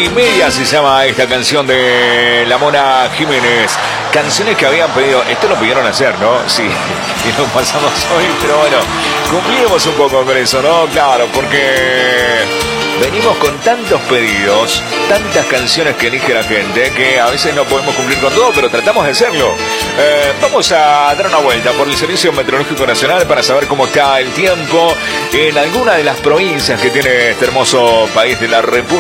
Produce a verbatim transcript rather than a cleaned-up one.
y media se llama esta canción de La Mona Jiménez. Canciones que habían pedido, esto lo pidieron ayer, ¿no? Sí, y lo pasamos hoy, pero bueno, cumpliremos un poco con eso, ¿no? Claro, porque venimos con tantos pedidos, tantas canciones que elige la gente, que a veces no podemos cumplir con todo, pero tratamos de hacerlo. Eh, vamos a dar una vuelta por el Servicio Meteorológico Nacional para saber cómo está el tiempo en alguna de las provincias que tiene este hermoso país de la República.